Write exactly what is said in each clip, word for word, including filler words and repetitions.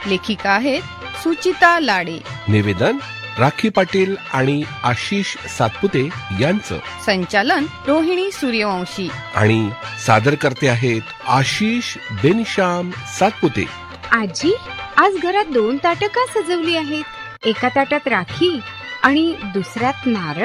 लेखिका आहेत सुचिता लाडे. निवेदन राखी पाटील आणि आशिष सातपुते यांचं. संचालन रोहिणी सूर्यवंशी. आणि सादर करते आहेत आशिष बेनिशाम सातपुते. आजी, आज घरात दोन ताटं का सजवली आहेत? एका ताटात राखी आणि दुसऱ्यात नारळ.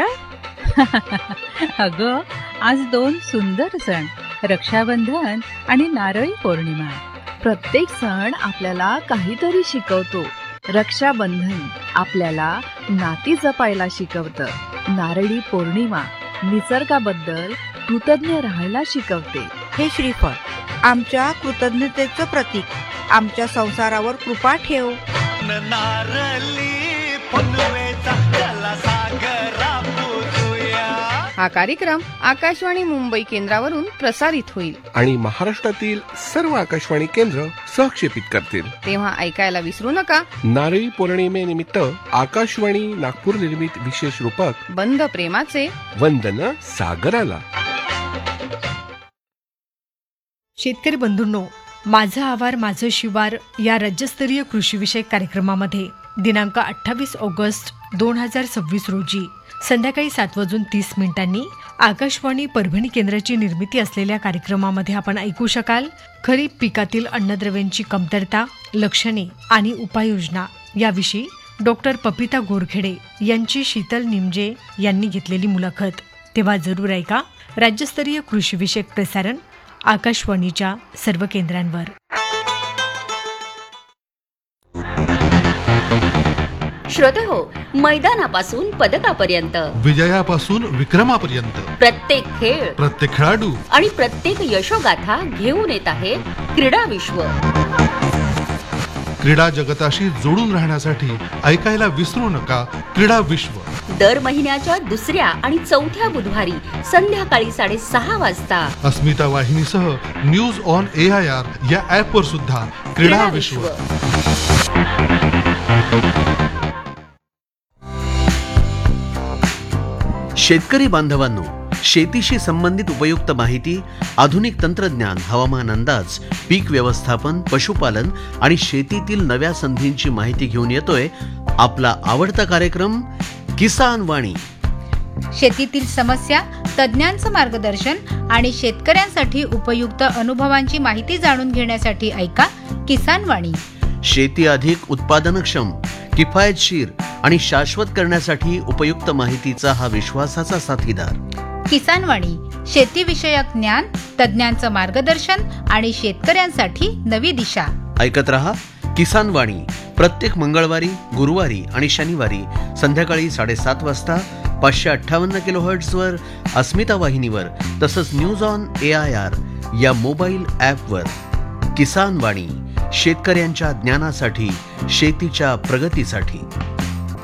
अगं, आज दोन सुंदर सण, रक्षाबंधन आणि नारळी पौर्णिमा. प्रत्येक सण आपल्याला काहीतरी शिकवतो. रक्षाबंधन आपल्याला नाती जपायला शिकवतं. नारळी पौर्णिमा निसर्गाबद्दल कृतज्ञ राहायला शिकवते. हे श्रीफळ आमच्या कृतज्ञतेचं प्रतीक. आमच्या संसारावर कृपा ठेव. नारळी पनवेचा जलसागरा पूजुया. हा कार्यक्रम आकाशवाणी मुंबई केंद्रावरून प्रसारित होईल आणि महाराष्ट्रातील सर्व आकाशवाणी केंद्र सहक्षेपित करतील. तेव्हा ऐकायला विसरू नका. नारळी पौर्णिमेनिमित्त आकाशवाणी नागपूर निर्मित विशेष रूपक बंध प्रेमाचे वंदन सागराला. शेतकरी बंधूंनो, माझं आवार माझं शिवार या राज्यस्तरीय कृषीविषयक कार्यक्रमामध्ये दिनांक अठ्ठावीस ऑगस्ट दोन हजार सव्वीस रोजी संध्याकाळी सात वाजून तीस मिनिटांनी आकाशवाणी परभणी केंद्राची निर्मिती असलेल्या कार्यक्रमामध्ये आपण ऐकू शकाल खरीप पिकातील अन्नद्रव्यांची कमतरता, लक्षणे आणि उपाययोजना याविषयी डॉक्टर पपिता गोरखेडे यांची शीतल निमजे यांनी घेतलेली मुलाखत. तेव्हा जरूर ऐका. राज्यस्तरीय कृषीविषयक प्रसारण आकाशवाणीच्या सर्व केंद्रांवर. श्रोतेहो, मैदानापासून पदकापर्यंत, विजयापासून विक्रमापर्यंत प्रत्येक खेळ, प्रत्येक खेळाडू आणि प्रत्येक यशोगाथा घेऊन येत आहे क्रीडा विश्व. क्रीडा जगताशी जोडून राहण्यासाठी ऐकायला विसरू नका क्रीडा विश्व. दर महिन्याच्या दुसऱ्या आणि चौथ्या बुधवारी संध्याकाळी साडेसहा वाजता अस्मिता वाहिनीसह news on A I R या ऍप वर सुद्धा क्रीडा विश्व. शेतकरी बांधवांनो, शेतीशी संबंधित उपयुक्त माहिती, आधुनिक तंत्रज्ञान, हवामान अंदाज, पीक व्यवस्थापन, पशुपालन आणि शेतीतील नव्या संधींची माहिती घेऊन येतोय आपला आवडता कार्यक्रम किसान वाणी. शेतीतील समस्या, तज्ञांचं मार्गदर्शन आणि शेतकऱ्यांसाठी उपयुक्त अनुभवांची माहिती जाणून घेण्यासाठी ऐका किसान वाणी. शेती अधिक उत्पादनक्षम, किफायतशीर आणि शाश्वत करण्यासाठी उपयुक्त माहितीचा हा विश्वासाचा साथीदार. किसान वाणी शेतीविषयक ज्ञान, तज्ञांचं मार्गदर्शन आणि शेतकऱ्यांसाठी नवी दिशा. ऐकत रहा किसान वाणी प्रत्येक मंगळवारी, गुरुवारी आणि शनिवारी संध्याकाळी साडेसात वाजता पाचशे अठ्ठावन्न किलो हर्ट्झवर अस्मिता वाहिनीवर, तसंच news on A I R या मोबाईल ॲपवर. किसान वाणी शेतकऱ्यांच्या ज्ञानासाठी, शेतीच्या प्रगतीसाठी.